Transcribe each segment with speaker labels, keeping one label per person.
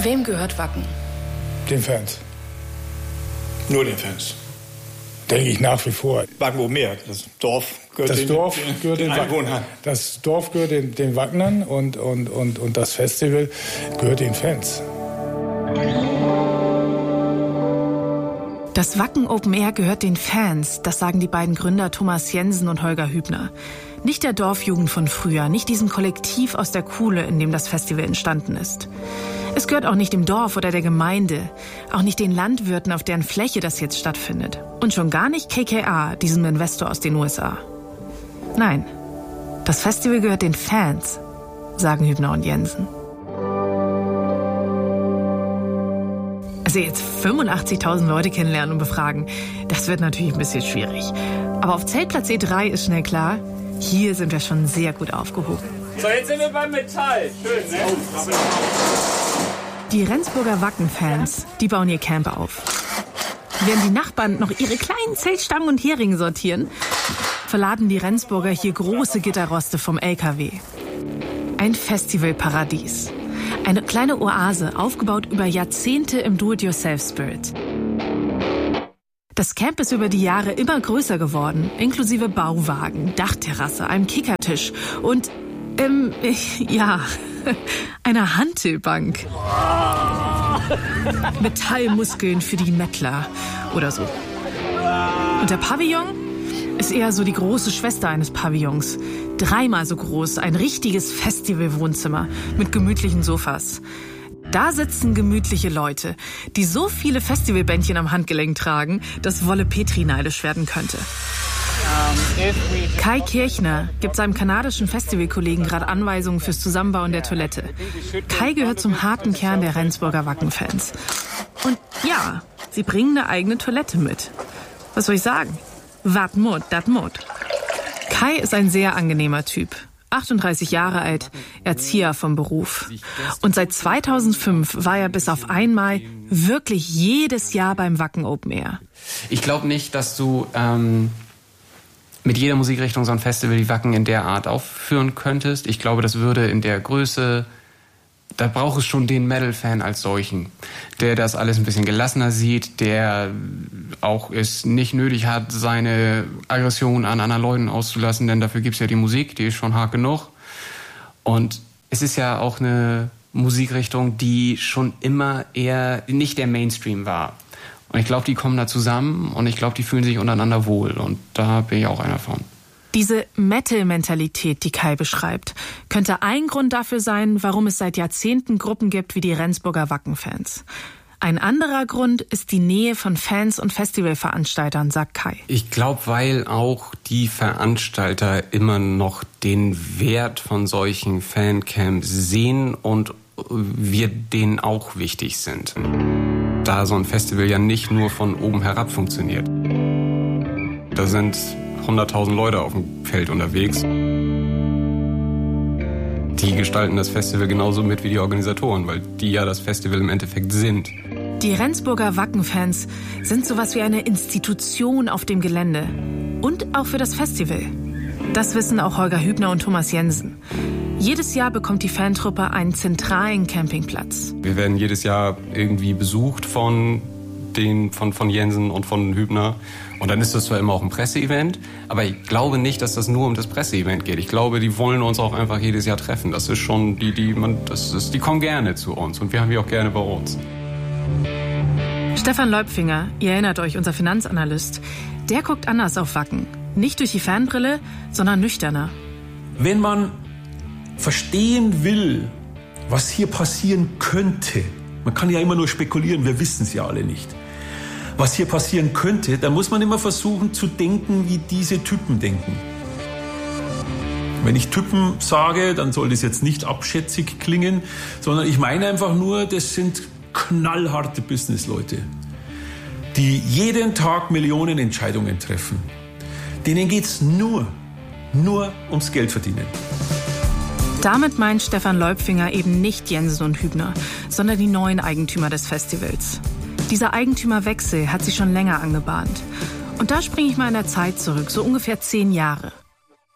Speaker 1: Wem gehört Wacken?
Speaker 2: Den Fans. Nur den Fans. Denke ich nach wie vor.
Speaker 3: Wacken oben mehr. Das Dorf gehört
Speaker 2: den
Speaker 3: Einwohnern.
Speaker 2: Das Dorf gehört den Wacknern und das Festival gehört den Fans.
Speaker 4: Das Wacken Open Air gehört den Fans, das sagen die beiden Gründer Thomas Jensen und Holger Hübner. Nicht der Dorfjugend von früher, nicht diesem Kollektiv aus der Kuhle, in dem das Festival entstanden ist. Es gehört auch nicht dem Dorf oder der Gemeinde, auch nicht den Landwirten, auf deren Fläche das jetzt stattfindet. Und schon gar nicht KKR, diesem Investor aus den USA. Nein, das Festival gehört den Fans, sagen Hübner und Jensen. Also jetzt 85.000 Leute kennenlernen und befragen, das wird natürlich ein bisschen schwierig. Aber auf Zeltplatz E3 ist schnell klar, hier sind wir schon sehr gut aufgehoben.
Speaker 5: So, jetzt sind wir beim Metall. Schön, ne?
Speaker 4: Die Rendsburger Wacken-Fans, die bauen ihr Camp auf. Während die Nachbarn noch ihre kleinen Zeltstangen und Heringe sortieren, verladen die Rendsburger hier große Gitterroste vom LKW. Ein Festivalparadies. Eine kleine Oase, aufgebaut über Jahrzehnte im Do-it-yourself-Spirit. Das Camp ist über die Jahre immer größer geworden, inklusive Bauwagen, Dachterrasse, einem Kickertisch und, einer Hantelbank. Metallmuskeln für die Mettler oder so. Und der Pavillon ist eher so die große Schwester eines Pavillons. 3-mal so groß, ein richtiges Festivalwohnzimmer mit gemütlichen Sofas. Da sitzen gemütliche Leute, die so viele Festivalbändchen am Handgelenk tragen, dass Wolle Petri neidisch werden könnte. Kai Kirchner gibt seinem kanadischen Festivalkollegen gerade Anweisungen fürs Zusammenbauen der Toilette. Kai gehört zum harten Kern der Rendsburger Wacken-Fans. Und ja, sie bringen eine eigene Toilette mit. Was soll ich sagen? Wat mut, dat mut. Kai ist ein sehr angenehmer Typ. 38 Jahre alt, Erzieher vom Beruf. Und seit 2005 war er bis auf einmal wirklich jedes Jahr beim Wacken Open Air.
Speaker 6: Ich glaube nicht, dass du mit jeder Musikrichtung so ein Festival wie Wacken in der Art aufführen könntest. Ich glaube, das würde in der Größe, da braucht es schon den Metal-Fan als solchen, der das alles ein bisschen gelassener sieht, der auch es nicht nötig hat, seine Aggression an anderen Leuten auszulassen, denn dafür gibt's ja die Musik, die ist schon hart genug. Und es ist ja auch eine Musikrichtung, die schon immer eher nicht der Mainstream war. Und ich glaube, die kommen da zusammen und ich glaube, die fühlen sich untereinander wohl. Und da bin ich auch einer von.
Speaker 4: Diese Metal-Mentalität, die Kai beschreibt, könnte ein Grund dafür sein, warum es seit Jahrzehnten Gruppen gibt wie die Rendsburger Wacken-Fans. Ein anderer Grund ist die Nähe von Fans und Festivalveranstaltern, sagt Kai.
Speaker 6: Ich glaube, weil auch die Veranstalter immer noch den Wert von solchen Fancamps sehen und wir denen auch wichtig sind. Da so ein Festival ja nicht nur von oben herab funktioniert. Da sind 100.000 Leute auf dem Feld unterwegs. Die gestalten das Festival genauso mit wie die Organisatoren, weil die ja das Festival im Endeffekt sind.
Speaker 4: Die Rendsburger Wacken-Fans sind sowas wie eine Institution auf dem Gelände. Und auch für das Festival. Das wissen auch Holger Hübner und Thomas Jensen. Jedes Jahr bekommt die Fantruppe einen zentralen Campingplatz.
Speaker 6: Wir werden jedes Jahr irgendwie besucht von Jensen und von Hübner. Und dann ist das zwar immer auch ein Presseevent, aber ich glaube nicht, dass das nur um das Presseevent geht. Ich glaube, die wollen uns auch einfach jedes Jahr treffen. Das ist schon die kommen gerne zu uns und wir haben die auch gerne bei uns.
Speaker 4: Stefan Leupfinger, ihr erinnert euch, unser Finanzanalyst, der guckt anders auf Wacken. Nicht durch die Fanbrille, sondern nüchterner.
Speaker 7: Wenn man verstehen will, was hier passieren könnte, man kann ja immer nur spekulieren, wir wissen es ja alle nicht, was hier passieren könnte, dann muss man immer versuchen zu denken, wie diese Typen denken. Wenn ich Typen sage, dann soll das jetzt nicht abschätzig klingen, sondern ich meine einfach nur, das sind knallharte Businessleute, die jeden Tag Millionen Entscheidungen treffen. Denen geht's nur ums Geld verdienen.
Speaker 4: Damit meint Stefan Leupfinger eben nicht Jensen und Hübner, sondern die neuen Eigentümer des Festivals. Dieser Eigentümerwechsel hat sich schon länger angebahnt. Und da springe ich mal in der Zeit zurück, so ungefähr 10 Jahre.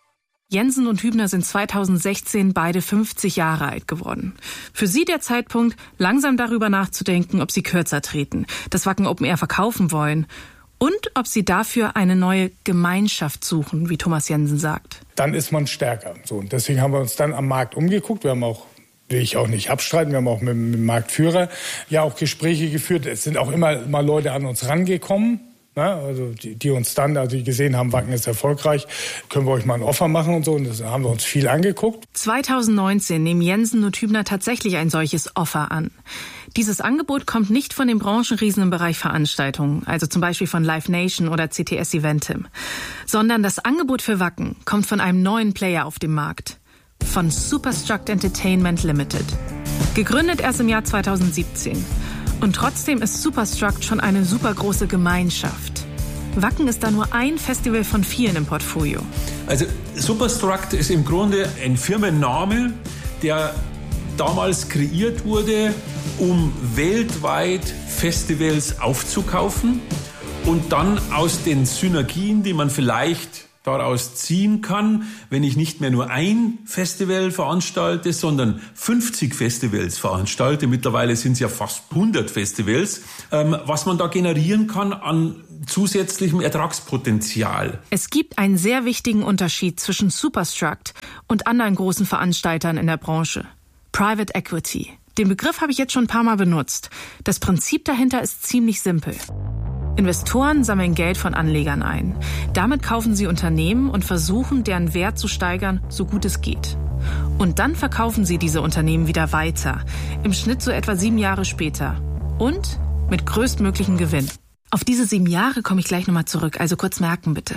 Speaker 4: Jensen und Hübner sind 2016 beide 50 Jahre alt geworden. Für sie der Zeitpunkt, langsam darüber nachzudenken, ob sie kürzer treten, das Wacken Open Air verkaufen wollen und ob sie dafür eine neue Gemeinschaft suchen, wie Thomas Jensen sagt.
Speaker 2: Dann ist man stärker. So, und deswegen haben wir uns dann am Markt umgeguckt. Wir haben auch, will ich auch nicht abstreiten, wir haben auch mit dem Marktführer ja auch Gespräche geführt. Es sind auch immer mal Leute an uns rangekommen. Also die uns dann, also die gesehen haben, Wacken ist erfolgreich, können wir euch mal ein Offer machen und so. Und das haben wir uns viel angeguckt.
Speaker 4: 2019 nehmen Jensen und Hübner tatsächlich ein solches Offer an. Dieses Angebot kommt nicht von den Branchenriesen im Bereich Veranstaltungen, also zum Beispiel von Live Nation oder CTS Eventim, sondern das Angebot für Wacken kommt von einem neuen Player auf dem Markt, von Superstruct Entertainment Limited. Gegründet erst im Jahr 2017. Und trotzdem ist Superstruct schon eine super große Gemeinschaft. Wacken ist da nur ein Festival von vielen im Portfolio.
Speaker 7: Also Superstruct ist im Grunde ein Firmenname, der damals kreiert wurde, um weltweit Festivals aufzukaufen und dann aus den Synergien, die man vielleicht daraus ziehen kann, wenn ich nicht mehr nur ein Festival veranstalte, sondern 50 Festivals veranstalte. Mittlerweile sind es ja fast 100 Festivals, was man da generieren kann an zusätzlichem Ertragspotenzial.
Speaker 4: Es gibt einen sehr wichtigen Unterschied zwischen Superstruct und anderen großen Veranstaltern in der Branche. Private Equity. Den Begriff habe ich jetzt schon ein paar Mal benutzt. Das Prinzip dahinter ist ziemlich simpel. Investoren sammeln Geld von Anlegern ein. Damit kaufen sie Unternehmen und versuchen, deren Wert zu steigern, so gut es geht. Und dann verkaufen sie diese Unternehmen wieder weiter, im Schnitt so etwa 7 Jahre später. Und mit größtmöglichem Gewinn. Auf diese 7 Jahre komme ich gleich nochmal zurück, also kurz merken bitte.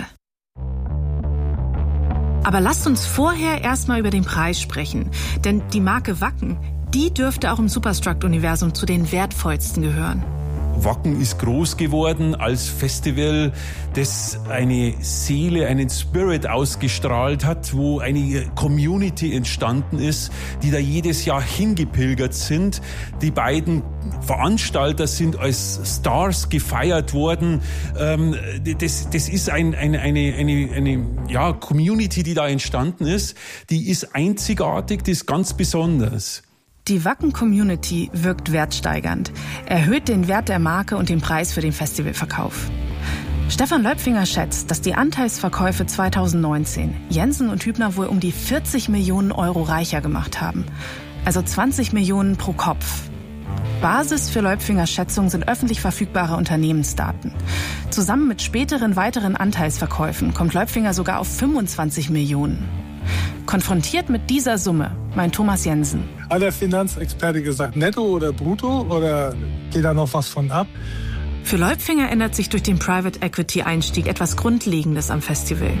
Speaker 4: Aber lasst uns vorher erstmal über den Preis sprechen. Denn die Marke Wacken, die dürfte auch im Superstruct-Universum zu den wertvollsten gehören.
Speaker 7: Wacken ist groß geworden als Festival, das eine Seele, einen Spirit ausgestrahlt hat, wo eine Community entstanden ist, die da jedes Jahr hingepilgert sind. Die beiden Veranstalter sind als Stars gefeiert worden. Das ist eine Community, die da entstanden ist. Die ist einzigartig, die ist ganz besonders.
Speaker 4: Die Wacken-Community wirkt wertsteigernd, erhöht den Wert der Marke und den Preis für den Festivalverkauf. Stefan Leupfinger schätzt, dass die Anteilsverkäufe 2019 Jensen und Hübner wohl um die 40 Millionen Euro reicher gemacht haben. Also 20 Millionen pro Kopf. Basis für Leupfingers Schätzung sind öffentlich verfügbare Unternehmensdaten. Zusammen mit späteren weiteren Anteilsverkäufen kommt Leupfinger sogar auf 25 Millionen. Konfrontiert mit dieser Summe, meint Thomas Jensen.
Speaker 2: Hat der Finanzexperte gesagt, netto oder brutto oder geht da noch was von ab?
Speaker 4: Für Leupfinger ändert sich durch den Private Equity Einstieg etwas Grundlegendes am Festival.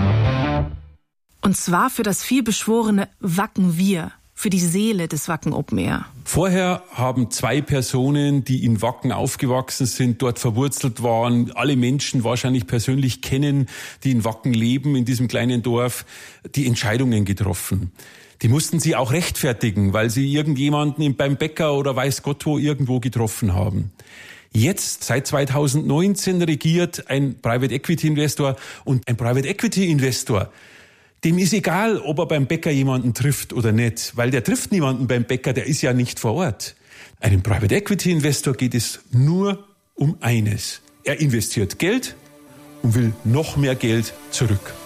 Speaker 4: Und zwar für das vielbeschworene Wacken Wir, für die Seele des Wacken Open Air.
Speaker 7: Vorher haben 2 Personen, die in Wacken aufgewachsen sind, dort verwurzelt waren, alle Menschen wahrscheinlich persönlich kennen, die in Wacken leben, in diesem kleinen Dorf, die Entscheidungen getroffen. Die mussten sie auch rechtfertigen, weil sie irgendjemanden beim Bäcker oder weiß Gott wo irgendwo getroffen haben. Jetzt, seit 2019, regiert ein Private Equity Investor und ein Private Equity Investor, dem ist egal, ob er beim Bäcker jemanden trifft oder nicht, weil der trifft niemanden beim Bäcker, der ist ja nicht vor Ort. Einem Private Equity Investor geht es nur um eines. Er investiert Geld und will noch mehr Geld zurück.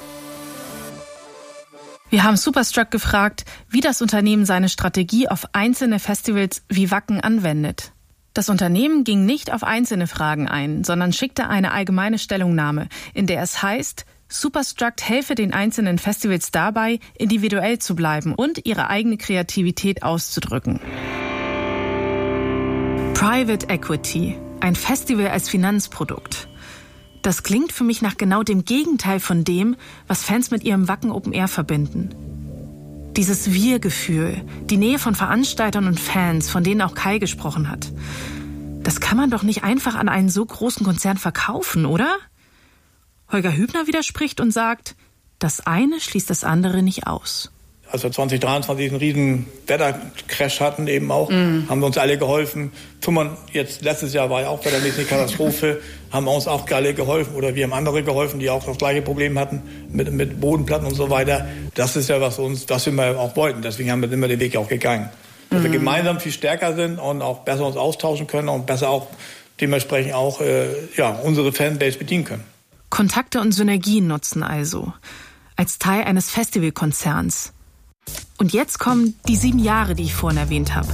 Speaker 4: Wir haben Superstruct gefragt, wie das Unternehmen seine Strategie auf einzelne Festivals wie Wacken anwendet. Das Unternehmen ging nicht auf einzelne Fragen ein, sondern schickte eine allgemeine Stellungnahme, in der es heißt, Superstruct helfe den einzelnen Festivals dabei, individuell zu bleiben und ihre eigene Kreativität auszudrücken. Private Equity, ein Festival als Finanzprodukt. Das klingt für mich nach genau dem Gegenteil von dem, was Fans mit ihrem Wacken Open Air verbinden. Dieses Wir-Gefühl, die Nähe von Veranstaltern und Fans, von denen auch Kai gesprochen hat. Das kann man doch nicht einfach an einen so großen Konzern verkaufen, oder? Holger Hübner widerspricht und sagt, das eine schließt das andere nicht aus.
Speaker 3: Als wir 2023 einen riesen Wettercrash hatten eben auch, haben wir uns alle geholfen. Jetzt letztes Jahr war ja auch wettermäßig eine Katastrophe, haben uns auch alle geholfen oder wir haben andere geholfen, die auch das gleiche Problem hatten mit Bodenplatten und so weiter. Das ist ja was wir auch wollten. Deswegen haben wir immer den Weg auch gegangen. Dass wir gemeinsam viel stärker sind und auch besser uns austauschen können und besser auch dementsprechend auch unsere Fanbase bedienen können.
Speaker 4: Kontakte und Synergien nutzen also. Als Teil eines Festivalkonzerns. Und jetzt kommen die 7 Jahre, die ich vorhin erwähnt habe.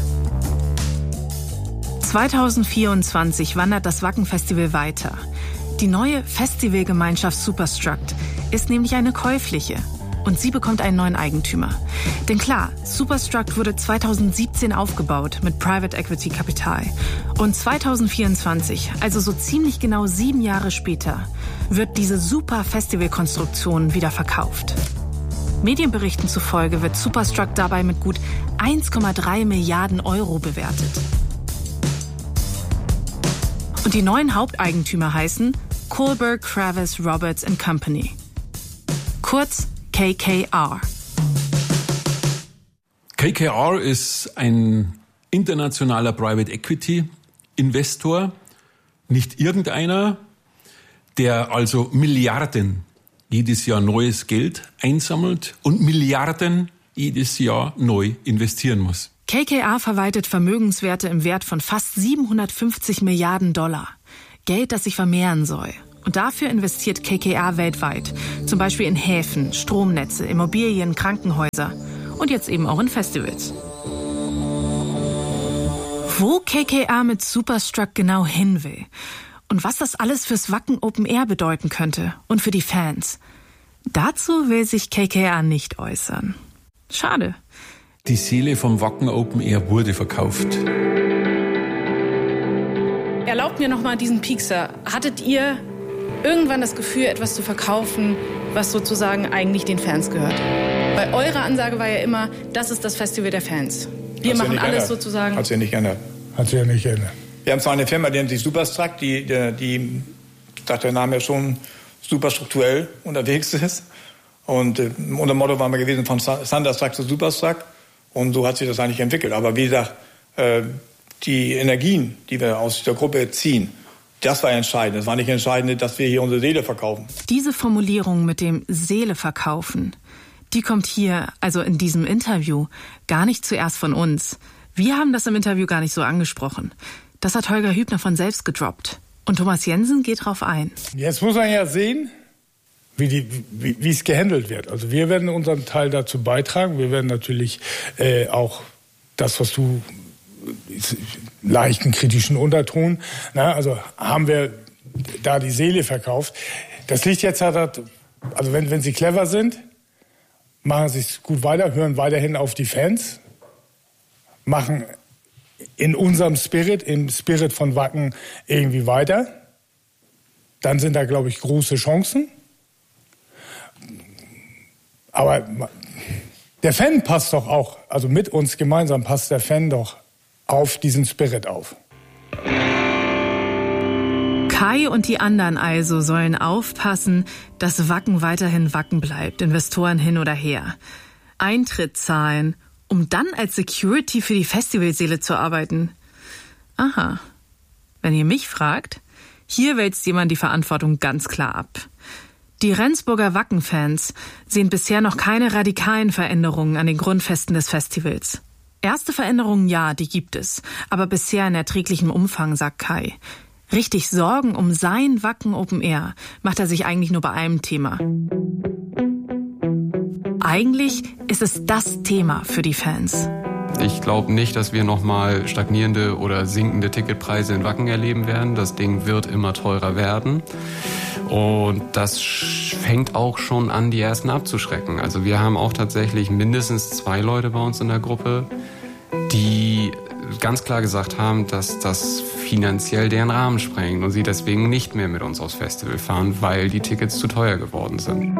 Speaker 4: 2024 wandert das Wacken-Festival weiter. Die neue Festivalgemeinschaft Superstruct ist nämlich eine käufliche. Und sie bekommt einen neuen Eigentümer. Denn klar, Superstruct wurde 2017 aufgebaut mit Private Equity Kapital. Und 2024, also so ziemlich genau 7 Jahre später, wird diese super Festivalkonstruktion wieder verkauft. Medienberichten zufolge wird Superstruct dabei mit gut 1,3 Milliarden Euro bewertet. Und die neuen Haupteigentümer heißen Kohlberg Kravis Roberts & Company. Kurz KKR.
Speaker 7: KKR ist ein internationaler Private Equity Investor, nicht irgendeiner, der also Milliarden jedes Jahr neues Geld einsammelt und Milliarden jedes Jahr neu investieren muss.
Speaker 4: KKR verwaltet Vermögenswerte im Wert von fast 750 Milliarden $. Geld, das sich vermehren soll. Und dafür investiert KKR weltweit. Zum Beispiel in Häfen, Stromnetze, Immobilien, Krankenhäuser und jetzt eben auch in Festivals. Wo KKR mit Superstruct genau hin will und was das alles fürs Wacken Open Air bedeuten könnte und für die Fans, dazu will sich KKR nicht äußern. Schade.
Speaker 7: Die Seele vom Wacken Open Air wurde verkauft.
Speaker 4: Erlaubt mir nochmal diesen Piekser. Hattet ihr irgendwann das Gefühl, etwas zu verkaufen, was sozusagen eigentlich den Fans gehört? Weil eure Ansage war ja immer, das ist das Festival der Fans. Wir machen alles sozusagen.
Speaker 3: Hat sich ja nicht geändert. Wir haben zwar eine Firma, die nennt sich Superstruct, die sagt der Name ja schon, super strukturell unterwegs ist. Und unser Motto war mal gewesen, von Thunderstruck zu Superstruck. Und so hat sich das eigentlich entwickelt. Aber wie gesagt, die Energien, die wir aus dieser Gruppe ziehen, das war entscheidend. Es war nicht entscheidend, dass wir hier unsere Seele verkaufen.
Speaker 4: Diese Formulierung mit dem Seele verkaufen, die kommt hier, also in diesem Interview, gar nicht zuerst von uns. Wir haben das im Interview gar nicht so angesprochen. Das hat Holger Hübner von selbst gedroppt. Und Thomas Jensen geht drauf ein.
Speaker 2: Jetzt muss man ja sehen, wie es gehandelt wird. Also wir werden unseren Teil dazu beitragen. Wir werden natürlich auch das, was du leichten kritischen Unterton, also haben wir da die Seele verkauft. Das liegt jetzt halt, also wenn sie clever sind, machen sie es gut weiter, hören weiterhin auf die Fans, machen in unserem Spirit, im Spirit von Wacken irgendwie weiter. Dann sind da, glaube ich, große Chancen. Aber der Fan passt doch auch, also mit uns gemeinsam passt der Fan doch auf diesen Spirit auf.
Speaker 4: Kai und die anderen also sollen aufpassen, dass Wacken weiterhin Wacken bleibt, Investoren hin oder her. Eintritt zahlen, um dann als Security für die Festivalseele zu arbeiten. Aha. Wenn ihr mich fragt, hier wälzt jemand die Verantwortung ganz klar ab. Die Rendsburger Wacken-Fans sehen bisher noch keine radikalen Veränderungen an den Grundfesten des Festivals. Erste Veränderungen, ja, die gibt es, aber bisher in erträglichem Umfang, sagt Kai. Richtig Sorgen um sein Wacken Open Air macht er sich eigentlich nur bei einem Thema. Eigentlich ist es das Thema für die Fans.
Speaker 6: Ich glaube nicht, dass wir nochmal stagnierende oder sinkende Ticketpreise in Wacken erleben werden. Das Ding wird immer teurer werden. Und das fängt auch schon an, die ersten abzuschrecken. Also wir haben auch tatsächlich mindestens 2 Leute bei uns in der Gruppe, die ganz klar gesagt haben, dass das finanziell deren Rahmen sprengt und sie deswegen nicht mehr mit uns aufs Festival fahren, weil die Tickets zu teuer geworden sind.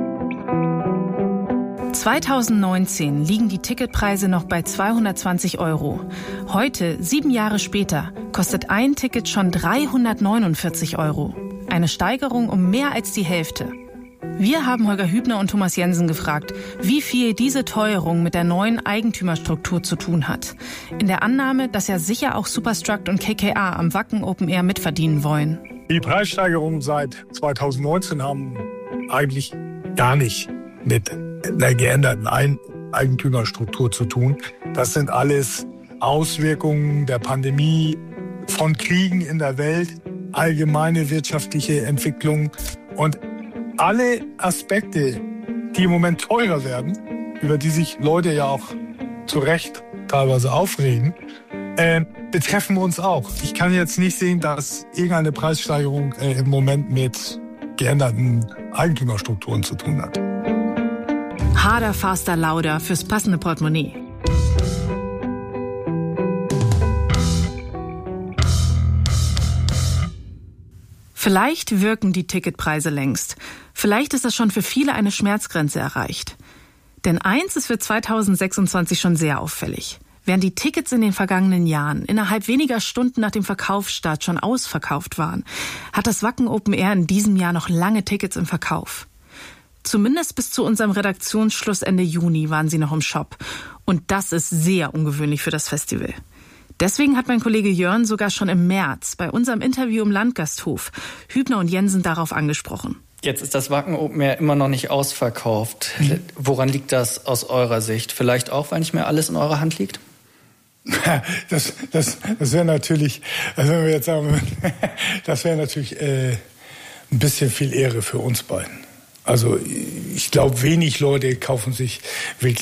Speaker 4: 2019 liegen die Ticketpreise noch bei 220 €. Heute, 7 Jahre später, kostet ein Ticket schon 349 €. Eine Steigerung um mehr als die Hälfte. Wir haben Holger Hübner und Thomas Jensen gefragt, wie viel diese Teuerung mit der neuen Eigentümerstruktur zu tun hat. In der Annahme, dass ja sicher auch Superstruct und KKA am Wacken Open Air mitverdienen wollen.
Speaker 2: Die Preissteigerungen seit 2019 haben eigentlich gar nicht mit einer geänderten Eigentümerstruktur zu tun. Das sind alles Auswirkungen der Pandemie, von Kriegen in der Welt, allgemeine wirtschaftliche Entwicklung und alle Aspekte, die im Moment teurer werden, über die sich Leute ja auch zu Recht teilweise aufregen, betreffen uns auch. Ich kann jetzt nicht sehen, dass irgendeine Preissteigerung im Moment mit geänderten Eigentümerstrukturen zu tun hat.
Speaker 4: Harder, faster, lauter fürs passende Portemonnaie. Vielleicht wirken die Ticketpreise längst. Vielleicht ist das schon für viele eine Schmerzgrenze erreicht. Denn eins ist für 2026 schon sehr auffällig. Während die Tickets in den vergangenen Jahren innerhalb weniger Stunden nach dem Verkaufsstart schon ausverkauft waren, hat das Wacken Open Air in diesem Jahr noch lange Tickets im Verkauf. Zumindest bis zu unserem Redaktionsschluss Ende Juni waren sie noch im Shop. Und das ist sehr ungewöhnlich für das Festival. Deswegen hat mein Kollege Jörn sogar schon im März bei unserem Interview im Landgasthof Hübner und Jensen darauf angesprochen.
Speaker 1: Jetzt ist das Wacken Open Air immer noch nicht ausverkauft. Woran liegt das aus eurer Sicht? Vielleicht auch, weil nicht mehr alles in eurer Hand liegt?
Speaker 2: Das wäre natürlich, also wenn wir jetzt sagen, das wäre natürlich ein bisschen viel Ehre für uns beiden. Also ich glaube, wenig Leute kaufen sich wirklich